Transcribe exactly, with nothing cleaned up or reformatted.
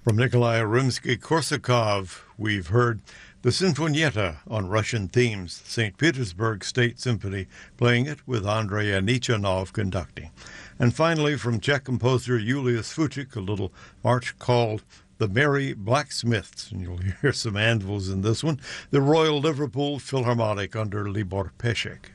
From Nikolai Rimsky-Korsakov, we've heard the Sinfonietta on Russian themes, Saint Petersburg State Symphony playing it with Andrei Anichanov conducting. And finally, from Czech composer Julius Fučík, a little march called The Merry Blacksmiths, and you'll hear some anvils in this one, the Royal Liverpool Philharmonic under Libor Pesek.